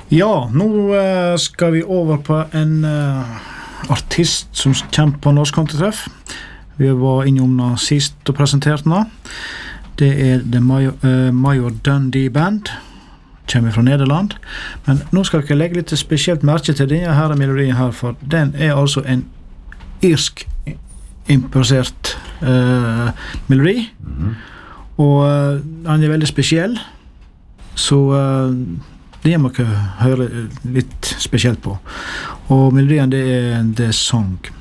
Ja, nå skal vi over på en artist som kommer på Norsk Countrytreff. Vi var innom den sist og presenterte den. Det The Major Dundee Band. Kommer fra Nederland. Men nå skal jeg legge litt spesielt merke til denne her melodien her, for den altså en irsk improvisert melodi. Og den veldig spesiell. Så det må jeg høre litt spesielt på. Og melodien det The Song.